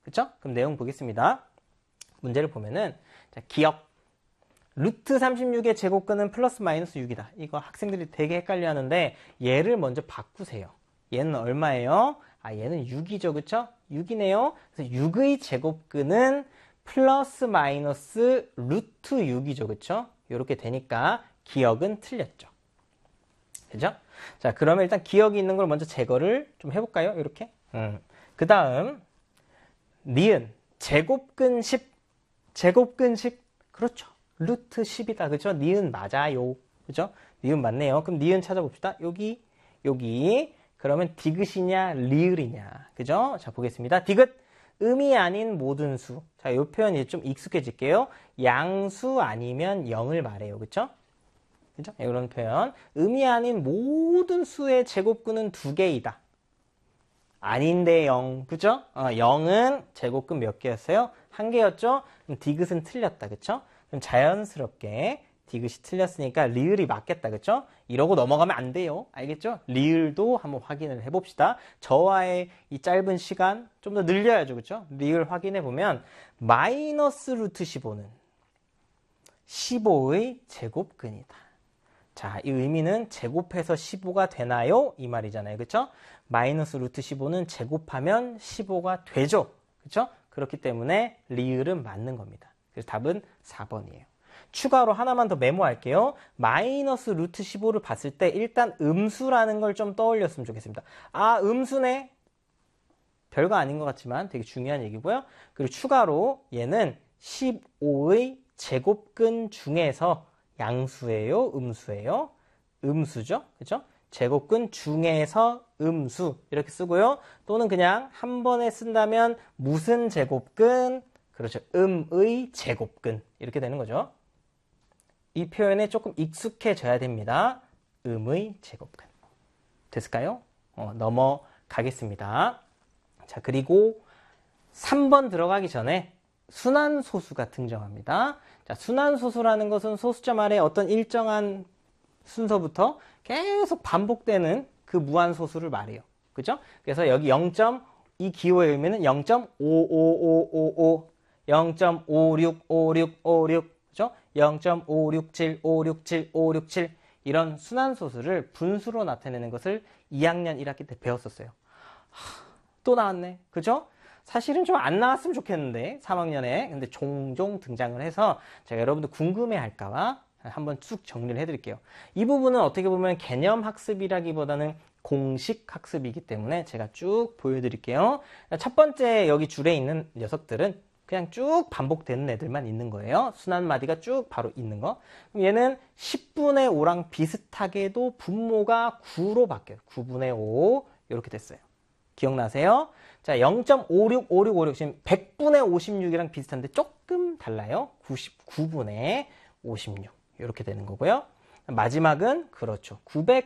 그쵸? 그럼 내용 보겠습니다. 문제를 보면은, 자, 기억. 루트 36의 제곱근은 플러스 마이너스 6이다. 이거 학생들이 되게 헷갈려 하는데, 얘를 먼저 바꾸세요. 얘는 얼마예요? 아, 얘는 6이죠. 그쵸? 6이네요. 그래서 6의 제곱근은 플러스 마이너스 루트 6이죠. 그쵸? 이렇게 되니까 기억은 틀렸죠. 그죠? 자, 그러면 일단 기억이 있는 걸 먼저 제거를 좀 해볼까요? 이렇게. 그 다음, 니은, 제곱근 10. 제곱근 10. 그렇죠. 루트 10이다. 그죠? 니은 맞아요. 그죠? 니은 맞네요. 그럼 니은 찾아봅시다. 여기. 그러면 디귿이냐, 리을이냐. 그죠? 자, 보겠습니다. 디귿. 음이 아닌 모든 수. 자, 이 표현이 좀 익숙해질게요. 양수 아니면 0을 말해요. 그쵸? 그죠? 이런 표현. 음이 아닌 모든 수의 제곱근은 2개이다. 아닌데 0. 그죠? 0은 제곱근 몇 개였어요? 1개였죠? 그럼 디귿은 틀렸다. 그쵸? 그럼 자연스럽게 디귿이 틀렸으니까 리을이 맞겠다. 그쵸? 이러고 넘어가면 안 돼요. 알겠죠? 리을도 한번 확인을 해봅시다. 저와의 이 짧은 시간 좀 더 늘려야죠. 그쵸? 리을 확인해 보면 마이너스 루트 15는 15의 제곱근이다. 자, 이 의미는 제곱해서 15가 되나요? 이 말이잖아요. 그쵸? 마이너스 루트 15는 제곱하면 15가 되죠. 그쵸? 그렇기 때문에 리을은 맞는 겁니다. 그래서 답은 4번이에요. 추가로 하나만 더 메모할게요. 마이너스 루트 15를 봤을 때 일단 음수라는 걸 좀 떠올렸으면 좋겠습니다. 아, 음수네? 별거 아닌 것 같지만 되게 중요한 얘기고요. 그리고 추가로 얘는 15의 제곱근 중에서 양수예요? 음수예요? 음수죠? 그죠? 제곱근 중에서 음수 이렇게 쓰고요. 또는 그냥 한 번에 쓴다면 무슨 제곱근? 그렇죠. 음의 제곱근 이렇게 되는 거죠. 이 표현에 조금 익숙해져야 됩니다. 음의 제곱근. 됐을까요? 넘어가겠습니다. 자, 그리고 3번 들어가기 전에 순환소수가 등장합니다. 자, 순환소수라는 것은 소수점 아래 어떤 일정한 순서부터 계속 반복되는 그 무한소수를 말해요. 그죠? 그래서 여기 0. 이 기호의 의미는 0.55555, 0.565656, 그죠? 0.567567, 이런 순환소수를 분수로 나타내는 것을 2학년 1학기 때 배웠었어요. 또 나왔네. 그죠? 사실은 좀 안 나왔으면 좋겠는데 3학년에 근데 종종 등장을 해서 제가 여러분들 궁금해할까봐 한번 쭉 정리를 해드릴게요. 이 부분은 어떻게 보면 개념 학습이라기보다는 공식 학습이기 때문에 제가 쭉 보여드릴게요. 첫 번째 여기 줄에 있는 녀석들은 그냥 쭉 반복되는 애들만 있는 거예요. 순환마디가 쭉 바로 있는 거. 그럼 얘는 10분의 5랑 비슷하게도 분모가 9로 바뀌어요. 9분의 5 이렇게 됐어요. 기억나세요? 자, 0.565656 지금 100분의 56이랑 비슷한데 조금 달라요. 99분의 56 이렇게 되는 거고요. 마지막은 그렇죠.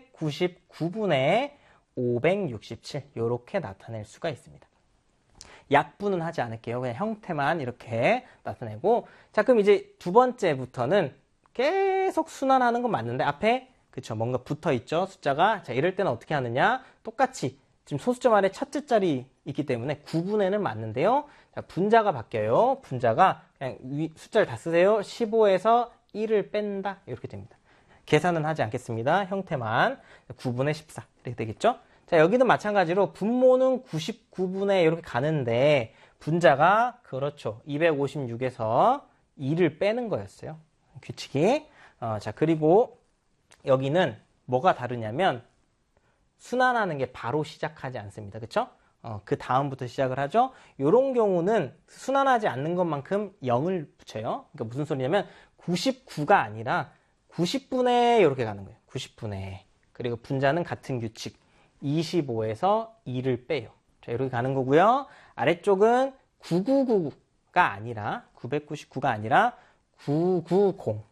999분의 567 이렇게 나타낼 수가 있습니다. 약분은 하지 않을게요. 그냥 형태만 이렇게 나타내고. 자, 그럼 이제 두 번째부터는 계속 순환하는 건 맞는데 앞에 그쵸 뭔가 붙어 있죠. 숫자가. 자, 이럴 때는 어떻게 하느냐? 똑같이 지금 소수점 아래 첫째 자리 있기 때문에 9분의는 맞는데요. 자, 분자가 바뀌어요. 분자가 그냥 숫자를 다 쓰세요. 15에서 1을 뺀다. 이렇게 됩니다. 계산은 하지 않겠습니다. 형태만 9분의 14 이렇게 되겠죠. 자, 여기도 마찬가지로 분모는 99분의 이렇게 가는데 분자가 그렇죠. 256에서 2를 빼는 거였어요. 규칙이. 자, 그리고 여기는 뭐가 다르냐면 순환하는 게 바로 시작하지 않습니다. 그쵸? 그 다음부터 시작을 하죠. 이런 경우는 순환하지 않는 것만큼 0을 붙여요. 그러니까 무슨 소리냐면 99가 아니라 90분의 이렇게 가는 거예요. 90분의. 그리고 분자는 같은 규칙. 25에서 2를 빼요. 자, 이렇게 가는 거고요. 아래쪽은 999가 아니라 999가 아니라 990.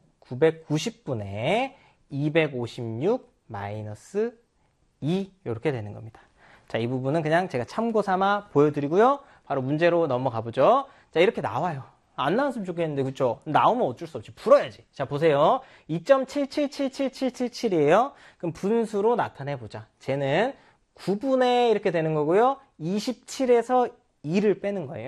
990분의 256 마이너스 2 이렇게 되는 겁니다. 자, 이 부분은 그냥 제가 참고 삼아 보여드리고요. 바로 문제로 넘어가 보죠. 자, 이렇게 나와요. 안 나왔으면 좋겠는데 그쵸? 나오면 어쩔 수 없지. 풀어야지. 자, 보세요. 2.777777이에요. 그럼 분수로 나타내 보자. 쟤는 9분의 이렇게 되는 거고요. 27에서 2를 빼는 거예요.